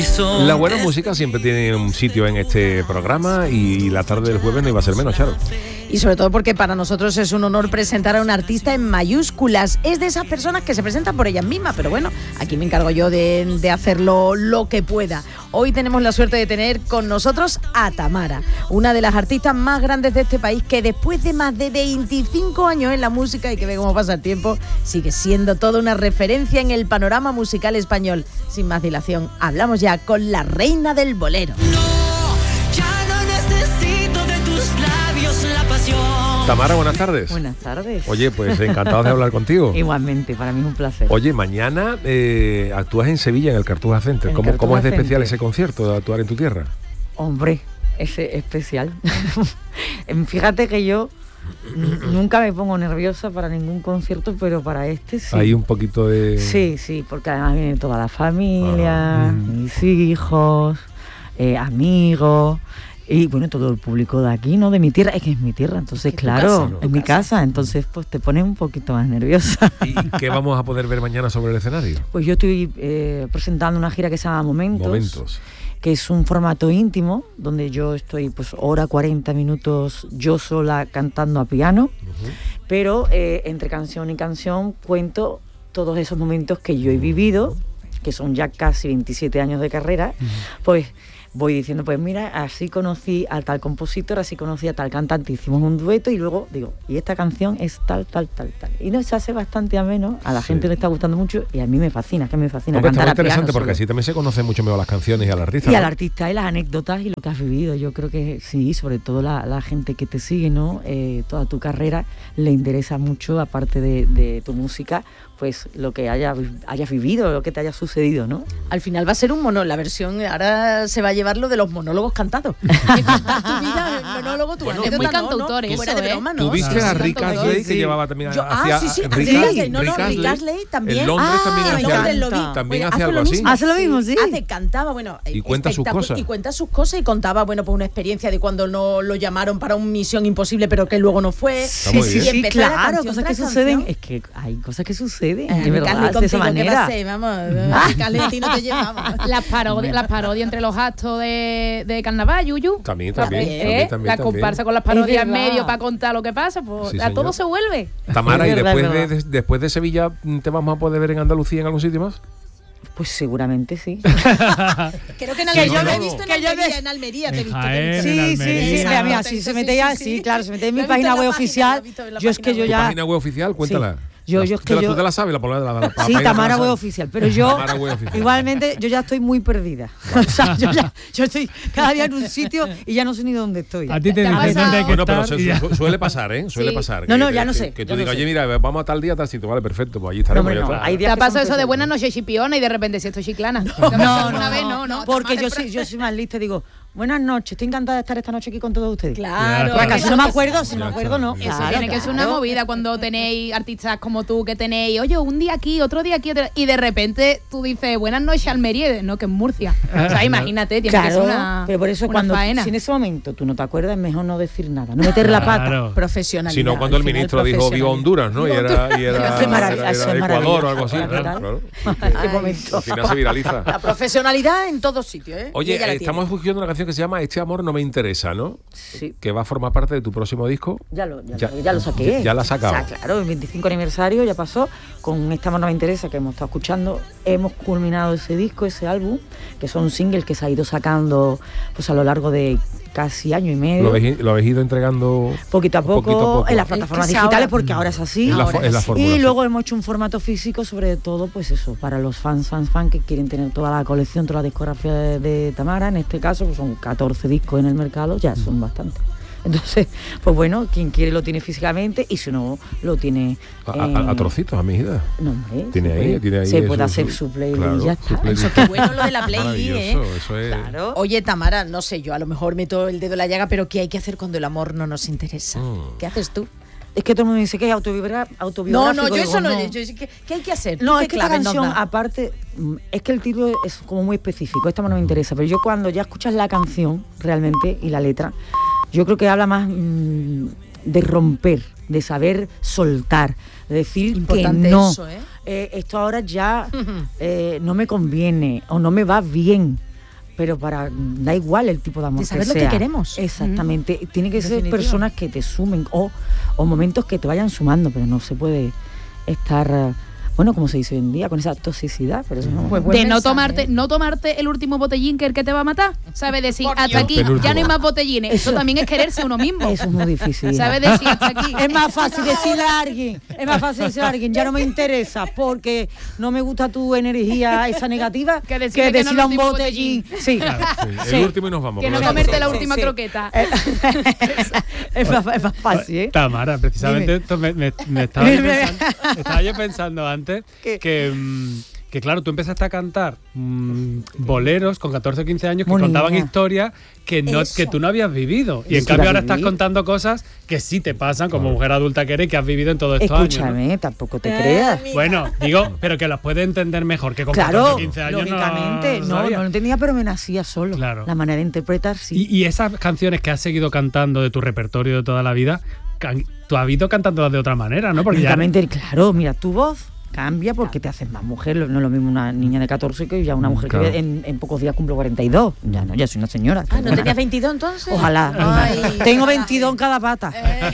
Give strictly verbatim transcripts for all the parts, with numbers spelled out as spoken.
horizonte. La buena música siempre tiene un sitio en este programa y la tarde del jueves no iba a ser menos, Charo. Y sobre todo porque para nosotros es un honor presentar a un artista en mayúsculas. Es de esas personas que se presentan por ellas mismas, pero bueno, aquí me encargo yo de, de hacerlo lo que pueda. Hoy tenemos la suerte de tener con nosotros a Tamara, una de las artistas más grandes de este país, que después de más de veinticinco años en la música y que ve cómo pasa el tiempo, sigue siendo toda una referencia en el panorama musical español. Sin más dilación, hablamos ya con la reina del bolero. Tamara, buenas tardes. Buenas tardes. Oye, pues encantado de hablar contigo. Igualmente, para mí es un placer. Oye, mañana eh, actúas en Sevilla, en el Cartuja Center. ¿Cómo, ¿Cómo es de especial ese concierto de actuar en tu tierra? Hombre, ese especial. Fíjate que yo nunca me pongo nerviosa para ningún concierto, pero para este sí. Hay un poquito de... Sí, sí, porque además viene toda la familia, ah. mis hijos, eh, amigos... Y bueno, todo el público de aquí, ¿no? De mi tierra, es que es mi tierra, entonces es claro, casa, ¿no? Es mi casa. casa, entonces pues te pones un poquito más nerviosa. ¿Y qué vamos a poder ver mañana sobre el escenario? Pues yo estoy eh, presentando una gira que se llama Momentos, Momentos, que es un formato íntimo, donde yo estoy pues hora, cuarenta minutos yo sola cantando a piano, uh-huh. pero eh, entre canción y canción cuento todos esos momentos que yo he vivido, que son ya casi veintisiete años de carrera, uh-huh. pues... voy diciendo, pues mira, así conocí a tal compositor, así conocí a tal cantante, hicimos un dueto y luego digo, y esta canción es tal, tal, tal, tal. Y no se hace bastante ameno, a la sí. gente le está gustando mucho y a mí me fascina, que me fascina Hombre, cantar está muy a piano. interesante porque solo. así también se conoce mucho mejor las canciones y al artista. Y ¿no? al artista y las anécdotas y lo que has vivido. Yo creo que sí, sobre todo la, la gente que te sigue, ¿no? Eh, toda tu carrera le interesa mucho, aparte de, de tu música, pues lo que haya, hayas vivido, lo que te haya sucedido, ¿no? Al final va a ser un monólogo, la versión, ahora se va a llevar lo de los monólogos cantados. Tu vida, el monólogo, tu bueno, es muy cantautor, no, eso, fuera de broma, ¿no? ¿Tú viste sí, a sí, Rick Astley, que llevaba también Yo, hacia... Ah, sí, sí, Rick, Rick Astley, no, no, Rick Rick Astley también. En Londres ah, también en hacía, Londres lo vi. también Bueno, hacía algo lo así. mismo, hace lo mismo, sí. Hace, cantaba, bueno, y cuenta sus cosas. Y cuenta sus cosas y contaba, bueno, pues una experiencia de cuando no lo llamaron para una misión imposible, pero que luego no fue. Sí, sí, sí, claro, cosas que suceden. Es que hay cosas que suceden, eh, de verdad, de esa manera. ¿Qué va a ser? Vamos, Calentino te llevamos. Las parodias, las parodias entre los actos de, de carnaval, Yuyu. También, también. Eh, también, también la también. comparsa con las parodias en medio para contar lo que pasa, pues sí, a todo se vuelve. Tamara, ¿y después de, de, después de Sevilla te vamos a poder ver en Andalucía en algún sitio más? Pues seguramente sí. Creo que en Almería, que yo lo he visto en Almería, en Almería te he visto. Jaén, sí, sí, sí, mira, mira, si se mete ya, sí, claro, se mete en mi página web oficial. Yo es que yo ya... ¿Página web oficial? Cuéntala. Yo, yo es que ¿Tú, yo... ¿Tú te la sabes? La, la, la, la, sí, Tamara Web Oficial, pero yo oficial. igualmente yo ya estoy muy perdida. Vale. O sea, yo ya yo estoy cada día en un sitio y ya no sé ni dónde estoy. A ti te, te dicen dónde hay que bueno, pero estar su, su, suele pasar, ¿eh? Suele sí. pasar. No, que, no, ya que, no sé. Que, que tú digas, no oye, mira, vamos a tal día, tal sitio, vale, perfecto, pues allí estaremos. No, no, ya hay ¿Te ha pasado eso de buenas noches chipiona y de repente si esto es chiclana? No, no, una vez, no, no. Porque yo soy, yo soy más lista, digo, buenas noches, estoy encantada de estar esta noche aquí con todos ustedes. Claro. Porque si no me acuerdo, si no me acuerdo, no. Eso Claro, tiene que ser una movida cuando tenéis artistas como tú que tenéis, oye, un día aquí, otro día aquí, otro... y de repente tú dices, buenas noches Almería, no, que es Murcia. O sea, imagínate, tiene claro, que ser una pero por eso una cuando faena. Si en ese momento tú no te acuerdas, es mejor no decir nada, no meter la pata. Claro. Profesionalidad. Si no, cuando el ministro dijo viva Honduras, ¿no? Y era, y era, Qué maravilla, era, eso era es Ecuador o algo maravilloso. así. Claro. Claro. Qué momento. Al final se viraliza. La profesionalidad en todos sitios, ¿eh? Oye, eh, estamos escuchando una canción que se llama Este amor no me interesa, ¿no? Sí. Que va a formar parte de tu próximo disco. Ya lo, ya, ya, ya, ya lo saqué. Ya, ya la has sacado. O sea, claro, el veinticinco aniversario ya pasó. Con Este amor no me interesa, que hemos estado escuchando, hemos culminado ese disco, ese álbum, que son singles que se ha ido sacando pues a lo largo de casi año y medio. Lo habéis, lo habéis ido entregando poquito a poco, poquito a poco. En las plataformas es digitales, ahora, porque ahora es así. Es la, ahora es la y luego hemos hecho un formato físico, sobre todo, pues eso, para los fans, fans, fans que quieren tener toda la colección, toda la discografía de, de Tamara. En este caso, pues son catorce discos en el mercado, ya son mm. bastantes. Entonces, pues bueno, quien quiere lo tiene físicamente y si no, lo tiene... A, a, a trocitos, a medida. No, hombre. Tiene ahí, puede, tiene ahí. Se eso, puede hacer su, su playlist claro, y ya está. Eso es que bueno lo de la playlist, ¿eh? Eso es... Claro. Oye, Tamara, no sé, yo a lo mejor meto el dedo en la llaga, pero ¿qué hay que hacer cuando el amor no nos interesa? Mm. ¿Qué haces tú? Es que todo el mundo dice que es autobiográfico. No, no, yo eso digo, no. no. Yo, ¿qué, ¿Qué hay que hacer? No, es que esta canción, aparte, es que el título es como muy específico. Esta no me interesa, pero yo cuando ya escuchas la canción realmente y la letra, yo creo que habla más mmm, de romper, de saber soltar, de decir importante que no. Eso, ¿eh? Eh, esto ahora ya eh, no me conviene o no me va bien. pero para da igual el tipo de amor de saber que lo sea. que queremos. Exactamente. Mm. Tiene que Definitivo. ser personas que te sumen o, o momentos que te vayan sumando, pero no se puede estar, bueno, como se dice hoy en día, con esa toxicidad. Pero eso no, Pues de buen no mensaje. tomarte, no tomarte el último botellín que el que te va a matar. ¿Sabes? Decir, Por hasta Dios. aquí, Penúltimo. ya no hay más botellines. Eso, Eso- también es quererse uno mismo. eso es muy difícil. hija. ¿Sabes? Decir, hasta aquí. Es más fácil decirle a alguien, es más fácil decirle a alguien, ya no me interesa porque no me gusta tu energía esa negativa, Que decirle que no decirle a el un último botellín. Sí. Claro, sí. Sí. El último y nos vamos. Que no con la comerte otra. la sí, última sí. croqueta. es, más, es más fácil, ¿eh? Tamara, precisamente Dime. esto me, me- me estaba, yo Dime. pensando, estaba yo pensando antes ¿Qué? que, mm, que claro, tú empezaste a cantar mm, boleros con catorce o quince años que Muy contaban niña. historias que no Eso. que tú no habías vivido. Y en Sí, cambio las ahora estás viví. contando cosas que sí te pasan como mujer adulta que eres, que has vivido en todos estos años. Escúchame, tampoco te creas. ¿no? Bueno, digo, pero que las puedes entender mejor que con Claro, catorce o quince años. lógicamente, no, no, sabías. no lo entendía, pero me nacía solo. Claro. La manera de interpretar, sí. Y, y esas canciones que has seguido cantando de tu repertorio de toda la vida, can- tú has ido cantándolas de otra manera, ¿no? Porque ya Lógicamente, claro, mira, tu voz cambia porque te haces más mujer. No es lo mismo una niña de catorce que ya una mujer Claro. que en, en pocos días cumplo cuarenta y dos. Ya no, ya soy una señora. Ah, ¿no tenías veintidós entonces? Ojalá. Ay. Tengo veintidós en cada pata. Eh.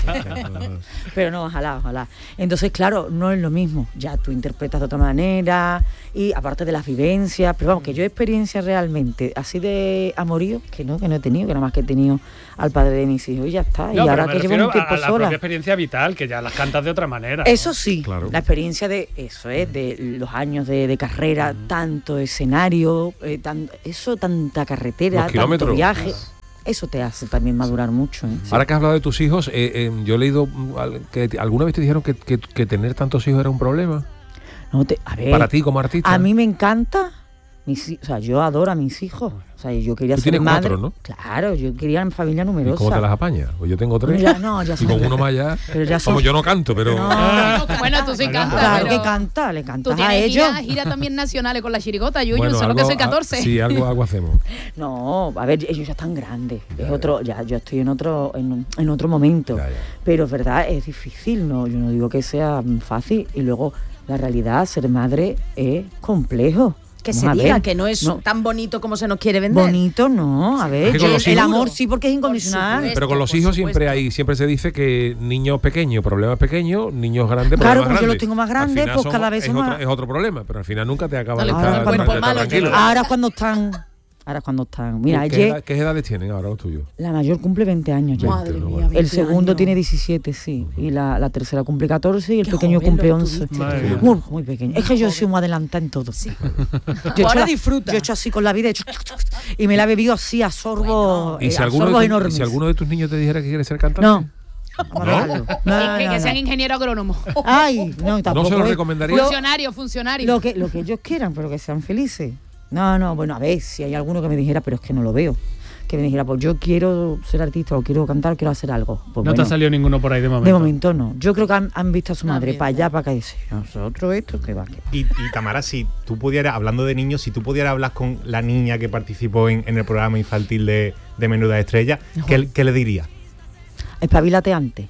Pero no, ojalá, ojalá. Entonces, claro, no es lo mismo. Ya tú interpretas de otra manera y aparte de las vivencias, pero vamos, que yo experiencia realmente así de amorío, que no, que no he tenido, que nada más que he tenido al padre de mis hijos y ya está. No, y pero ahora me que llevo refiero un tiempo a la sola. propia experiencia vital, que ya las cantas de otra manera. ¿no? Eso sí, Claro. la experiencia de eso, ¿eh? De los años de, de carrera, tanto escenario, eh, tan, eso, tanta carretera, Los tanto kilómetros. viaje, eso te hace también madurar mucho. ¿eh? Sí. Ahora que has hablado de tus hijos, eh, eh, yo he leído mm, al- que te- alguna vez te dijeron que, que- que tener tantos hijos era un problema No te- a ver, para ti como artista. a mí me encanta, mis, hi- o sea, yo adoro a mis hijos. O sea, yo quería Tú ser tienes madre. cuatro, ¿no? Claro, yo quería una familia ¿Y numerosa. cómo te las apañas? Pues yo tengo tres. Ya, no, ya y son- con uno más ya. Pero ya son- Como yo no canto, pero. No. Bueno, tú sí cantas. Claro pero que canta, le Tú cantas a tienes ellos. giras gira también nacionales con la chirigota, Yuyu, Bueno, solo que algo- soy catorce. ah, sí, algo, algo hacemos. No, a ver, ellos ya están grandes. Ya, es ya. otro, ya, yo estoy en otro, en, en otro momento. Ya, ya. Pero es verdad, es difícil, no, yo no digo que sea fácil. Y luego la realidad, ser madre es complejo. Que Vamos se a diga ver, que no es no. tan bonito como se nos quiere vender. Bonito, no, a ver, Es que con yo- los el hijos- amor sí porque es incondicional. supuesto. Pero con los por hijos siempre supuesto. hay, siempre se dice que niños pequeños, problemas pequeños, niños grandes, Claro, problemas como yo grandes. los tengo más Al grandes, final pues son- cada vez es son otro, más- es otro problema, pero al final nunca te acaba No de le estar, pongas de cuerpo estar malo, tranquilo. que Ahora cuando están, ahora cuando están. Mira, ¿Qué, qué ayer edad- qué edades tienen ahora los tuyos? la mayor cumple veinte años ya. Madre ¿no? mía, El El veinte segundo años. tiene diecisiete, sí. Y la, la tercera cumple catorce y el Qué pequeño joven cumple lo once. tuviste. Madre mía. Muy, muy pequeño. Es que yo joven. soy muy adelantada en todo. Sí. Yo he hecho Ahora la- disfruta. Yo he hecho así con la vida he hecho y me la he bebido así a sorbos, ¿Y eh, si a alguno, sorbos de tu- enormes. si alguno de tus niños te dijera que quiere ser cantante? No. Vamos a dejarlo. No, Y que, no, que no. sean ingeniero agrónomo. Ay, no, tampoco. se lo es- recomendaría? Lo, Funcionario, funcionario. lo que, lo que ellos quieran, pero que sean felices. No, no, bueno, a ver, si hay alguno que me dijera, pero es que no lo veo. Que me dijera, pues yo quiero ser artista o quiero cantar o quiero hacer algo. Pues No te bueno, ha salido ninguno por ahí de momento. de momento no. Yo creo que han, han visto a su No, madre bien. para allá, para acá y dice, nosotros esto, que va, que va. Y, y Tamara, si tú pudieras, hablando de niños, si tú pudieras hablar con la niña que participó en, en el programa infantil de, de Menuda Estrella, ¿qué, qué le dirías? Espabilate antes.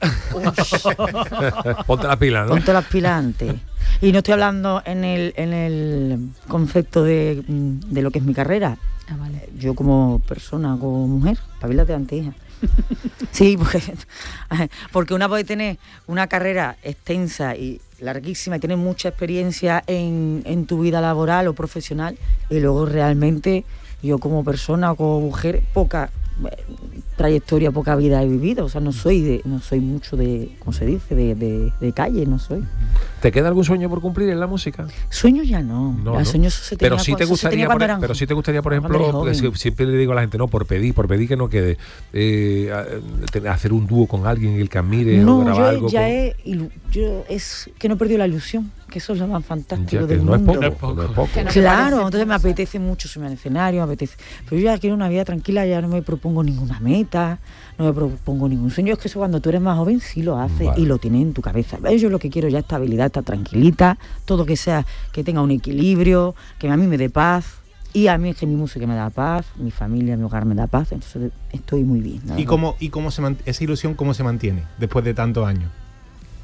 Ponte la pila, ¿no? Ponte las pilas antes. Y no estoy hablando en el, en el concepto de, mm, de lo que es mi carrera. Ah, vale. Yo como persona, como mujer, espabilate antes, hija. Sí, porque, porque una puede tener una carrera extensa y larguísima y tener mucha experiencia en, en tu vida laboral o profesional y luego realmente yo como persona o como mujer poca eh, trayectoria, poca vida he vivido. O sea, no soy de, no soy mucho de, ¿cómo se dice? De, de, de calle, no soy. ¿Te queda algún sueño por cumplir en la música? Sueños ya no. No, Ya no. sueños se Pero tenía sí cu- te se gustaría, tenía por, cuando eran- pero sí te gustaría, por cuando ejemplo, eres porque joven. si- siempre le digo a la gente, no, por pedir, por pedir que no quede, eh, a- te- hacer un dúo con alguien el que admire o No, grabar yo algo ya con- he, ilu- yo es que no he perdido la ilusión, que eso es lo más fantástico Ya, que del no es mundo. poco, No es poco. no es poco. Que no te Claro, parece entonces me cosa. apetece mucho subirme al escenario, me apetece. Pero yo ya quiero una vida tranquila, ya no me propongo ninguna meta, no me propongo ningún sueño. Es que eso cuando tú eres más joven sí lo haces Vale. y lo tienes en tu cabeza. Yo lo que quiero ya es estabilidad, estar tranquilita, todo que sea, que tenga un equilibrio, que a mí me dé paz. Y a mí es que mi música me da paz, mi familia, mi hogar me da paz, entonces estoy muy bien. la ¿Y verdad. cómo, y cómo se mant- esa ilusión cómo se mantiene después de tantos años?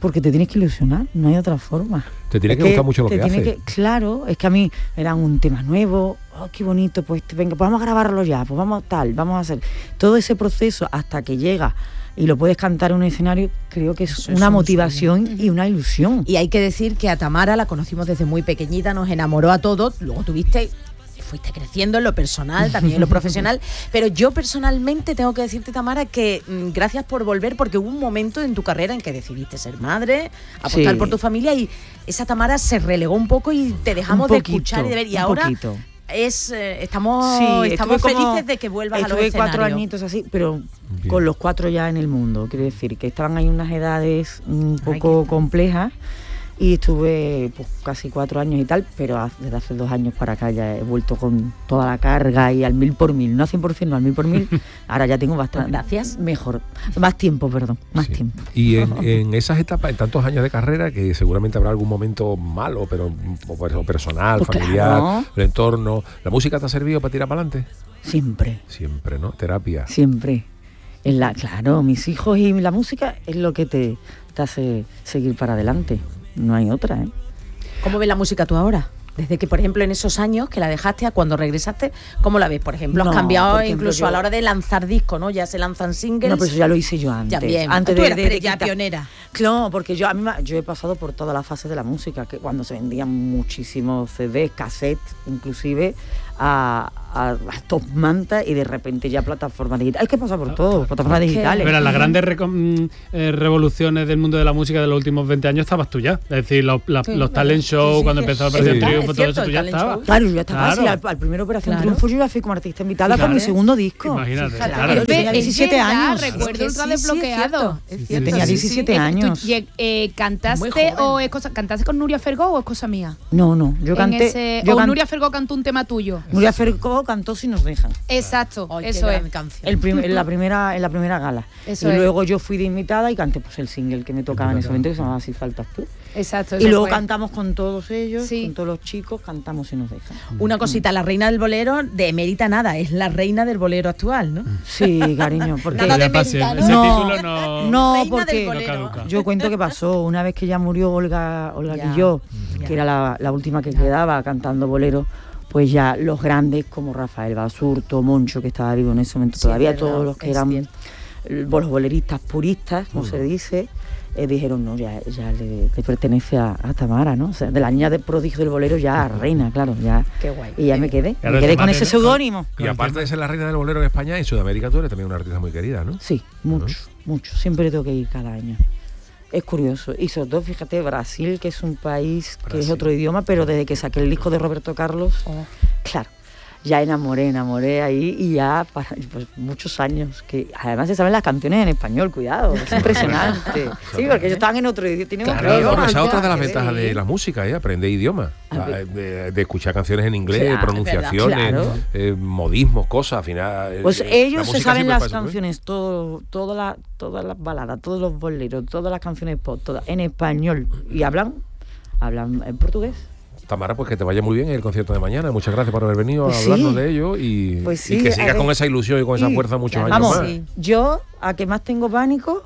Porque te tienes que ilusionar, no hay otra forma. Te tiene Es que gustar mucho lo te que tiene haces. que- claro, es que a mí era un tema nuevo, oh, qué bonito, pues venga, pues vamos a grabarlo ya, pues vamos tal, vamos a hacer todo ese proceso hasta que llega y lo puedes cantar en un escenario, creo que es Eso es una un motivación y una ilusión. Y hay que decir que a Tamara la conocimos desde muy pequeñita, nos enamoró a todos, luego tuviste... fuiste creciendo en lo personal, también en lo profesional, pero yo personalmente tengo que decirte, Tamara, que mmm, gracias por volver, porque hubo un momento en tu carrera en que decidiste ser madre, apostar Sí. por tu familia, y esa Tamara se relegó un poco y te dejamos Un de poquito, escuchar y de ver, y un ahora poquito. es eh, estamos, Sí, estamos estuve como- felices de que vuelvas a los Estuve escenarios. cuatro añitos así, pero Bien. con los cuatro ya en el mundo, quiero decir, que estaban ahí unas edades un poco complejas. Y estuve pues, casi cuatro años y tal, pero hace- desde hace dos años para acá ya he vuelto con toda la carga y al mil por mil, no al cien por ciento, no al mil por mil. Ahora ya tengo bastante. Gracias. Mejor. Más tiempo, perdón, más Sí. tiempo. Y en, en esas etapas, en tantos años de carrera, que seguramente habrá algún momento malo, pero o per- o personal, Pues familiar, claro. el entorno. ¿La música te ha servido para tirar para adelante? Siempre, Siempre, ¿no? Terapia. siempre. En la, claro, mis hijos y la música es lo que te, te hace seguir para adelante. No hay otra, ¿eh? ¿Cómo ves la música tú ahora? Desde que, por ejemplo, en esos años que la dejaste a cuando regresaste, ¿cómo la ves? Por ejemplo, has No, cambiado por ejemplo, incluso yo- a la hora de lanzar discos, ¿no? Ya se lanzan singles. No, pero eso ya lo hice yo antes. Ya bien. Antes Tú de, eras de- de ya quitar- pionera. Claro, porque yo a mí me- yo he pasado por todas las fases de la música, que cuando se vendían muchísimos C Ds, cassettes, inclusive a, a, a top manta, y de repente ya plataformas digitales. Es que pasa por todo, plataformas Es que- digitales. Pero en las grandes reco- mm, eh, revoluciones del mundo de la música de los últimos veinte años estabas tú ya. Es decir, los, la- Sí, los claro. talent shows, Sí, sí, cuando que- empezó a es Operación verdad, Triunfo, es todo cierto, eso tú el ya talent estabas. show. Claro, yo ya estaba Claro. así, al, al primer Operación Claro. Triunfo yo ya fui como artista invitada Claro. con mi segundo disco. Imagínate, Fíjate, claro. yo Es tenía ve- es diecisiete verdad, años. recuerdo Es que ultra sí, sí, es desbloqueado. cierto, es Sí, cierto. tenía Sí, sí. diecisiete Eh, tú, años. lleg- eh, Muy ¿Cantaste joven. o es cosa, cantaste con Nuria Fergó o es cosa mía? No, no, yo En canté. ese- yo o can- Nuria Fergó cantó un tema tuyo. Nuria Ferco cantó Si nos dejan. Exacto, Ay, qué eso es. gran canción. El prim- en, la primera, en la primera gala. Eso y es. luego yo fui de invitada y canté pues el single que me tocaba en ese momento, que se llamaba Si faltas tú. Exacto. Y eso luego fue. cantamos con todos ellos, Sí. con todos los chicos, cantamos Si nos dejan. Una cosita, la reina del bolero de emérita nada, es la reina del bolero actual, ¿no? Sí, cariño, porque Nada de Ya pasé, americano. ese No, título no, no, Reina porque del bolero. no caduca. yo cuento que pasó una vez que ya murió Olga, Olga Ya, Guilló, ya. que era la, la última que quedaba cantando bolero. Pues ya los grandes como Rafael Basurto, Moncho, que estaba vivo en ese momento Sí, todavía, es verdad, todos los que es eran cierto. eh, los boleristas puristas, como se dice, eh, dijeron, no, ya, ya le, le pertenece a, a Tamara, ¿no? O sea, de la niña de prodigio del bolero ya a reina, claro, ya. Qué guay. Y ya me quedé, Claro, me el quedé tema con de- ese seudónimo. Y aparte de ser la reina del bolero en España, en Sudamérica tú eres también una artista muy querida, ¿no? Sí, mucho, mucho. Siempre tengo que ir cada año. Es curioso. Y sobre todo, fíjate, Brasil, que es un país que es Brasil. otro idioma, pero desde que saqué el disco de Roberto Carlos, claro, ya enamoré, enamoré ahí y ya para pues, muchos años. Que además se saben las canciones en español, cuidado, es impresionante. Sí, porque ellos estaban en otro idioma. Tienen Claro, otro idioma. bueno, esa es otra de las que ventajas ver. de la música, ¿eh? Aprender idiomas, A la- ver. de, de escuchar canciones en inglés, Claro, pronunciaciones, claro. eh, modismos, cosas, al final. Pues eh, la ellos se música saben siempre las pasa, ¿no? canciones, todo, toda la, todas las baladas, todos los boleros, todas las canciones pop, todas en español. Y hablan, hablan en portugués. Tamara, pues que te vaya muy bien en el concierto de mañana. Muchas gracias por haber venido Pues a sí. hablarnos de ello y, Pues sí, y que a sigas ver. con esa ilusión y con esa Sí, fuerza muchos claro, años Vamos, más. sí. yo a que más tengo pánico,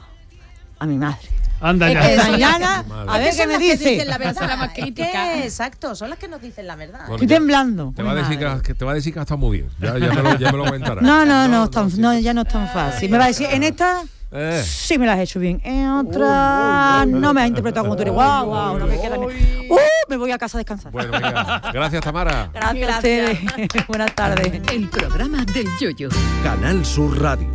a mi madre. Anda Es ya. que eso- Mañana, Madre. a ver Son qué me las que dice. dicen la verdad. Esa es la más Es que, crítica. exacto, son las que nos dicen la verdad. Bueno, Estoy ya- temblando. Te va, a Mi decir madre. que, que te va a decir que ha estado muy bien. Ya, ya, me, lo, ya me lo comentarás. No, no, no, es tan- sí. no, ya no es tan fácil. Me va a decir, en esta Eh. sí me las he hecho bien, en otra no me has interpretado como tú eres. Guau, guau, no me queda ni- Uh, me voy a casa a descansar. Bueno, venga. Gracias, Tamara. Gracias a ustedes. Buenas tardes. El programa del Yoyo. Canal Sur Radio.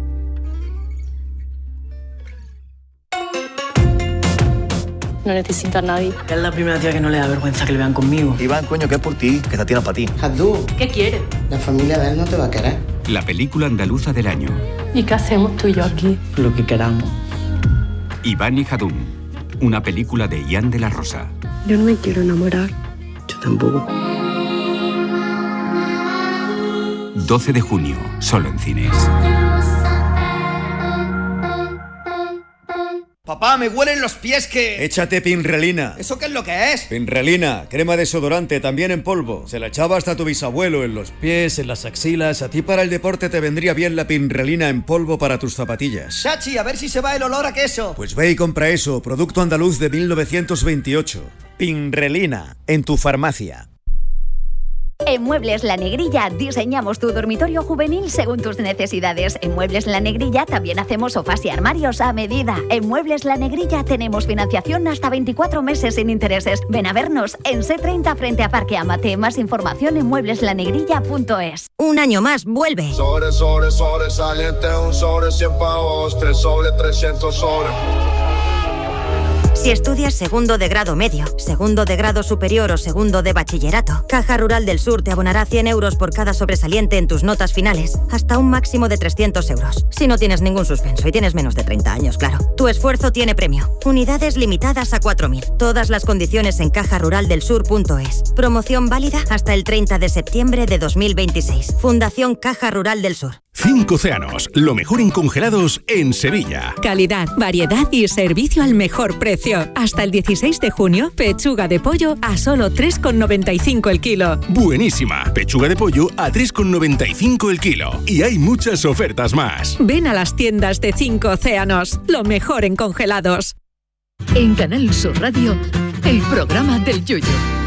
No necesita a nadie. Es la primera tía que no le da vergüenza que le vean conmigo. Iván, coño, que es por ti, que esta tiene para ti. Jadú, ¿Qué quiere? la familia de él no te va a querer. La película andaluza del año. ¿Y qué hacemos tú y yo aquí? Lo que queramos. Iván y Jadún. Una película de Ian de la Rosa. Yo no me quiero enamorar. Yo tampoco. doce de junio, solo en cines. Papá, me huelen los pies que... Échate Pinrelina. ¿Eso qué es lo que es? Pinrelina, crema desodorante, también en polvo. Se la echaba hasta tu bisabuelo en los pies, en las axilas. A ti para el deporte te vendría bien la Pinrelina en polvo para tus zapatillas. Chachi, a ver si se va el olor a queso. Pues ve y compra eso, producto andaluz de mil novecientos veintiocho. Pinrelina, en tu farmacia. En Muebles La Negrilla diseñamos tu dormitorio juvenil según tus necesidades. En Muebles La Negrilla también hacemos sofás y armarios a medida. En Muebles La Negrilla tenemos financiación hasta veinticuatro meses sin intereses. Ven a vernos en C treinta frente a Parque Amate. Más información en muebles la negrilla punto es. Un año más vuelve. Sobre, sobre, sobresaliente, un sobre cien pavos, tres sobre trescientos sobre. Si estudias segundo de grado medio, segundo de grado superior o segundo de bachillerato, Caja Rural del Sur te abonará cien euros por cada sobresaliente en tus notas finales, hasta un máximo de trescientos euros. Si no tienes ningún suspenso y tienes menos de treinta años, claro. Tu esfuerzo tiene premio. Unidades limitadas a cuatro mil. Todas las condiciones en caja rural del sur punto es. Promoción válida hasta el treinta de septiembre de dos mil veintiséis. Fundación Caja Rural del Sur. Cinco Océanos, lo mejor en congelados en Sevilla. Calidad, variedad y servicio al mejor precio. Hasta el dieciséis de junio, pechuga de pollo a solo tres con noventa y cinco el kilo. Buenísima, pechuga de pollo a tres con noventa y cinco el kilo. Y hay muchas ofertas más. Ven a las tiendas de Cinco Océanos, lo mejor en congelados. En Canal Sur Radio, el programa del Yoyo.